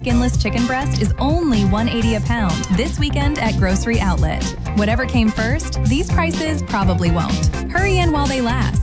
skinless chicken breast is only $1.80 a pound this weekend at Grocery Outlet. Whatever came first, these prices probably won't. Hurry in while they last.